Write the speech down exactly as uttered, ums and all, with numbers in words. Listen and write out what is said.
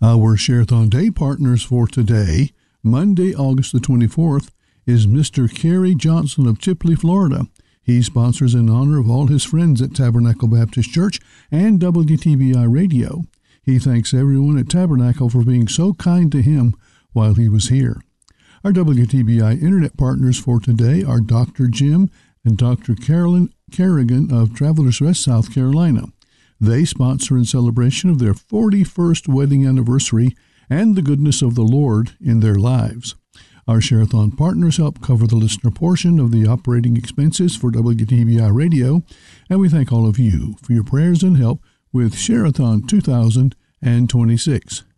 Our Share-a-thon Day partners for today, Monday, August the twenty-fourth, is Mister Kerry Johnson of Chipley, Florida. He sponsors in honor of all his friends at Tabernacle Baptist Church and W T B I Radio. He thanks everyone at Tabernacle for being so kind to him while he was here. Our W T B I Internet partners for today are Doctor Jim and Doctor Carolyn Kerrigan of Travelers Rest, South Carolina. They sponsor in celebration of their forty-first wedding anniversary and the goodness of the Lord in their lives. Our Share-a-thon partners help cover the listener portion of the operating expenses for W T B I Radio, and we thank all of you for your prayers and help with Share-a-thon two thousand twenty-six.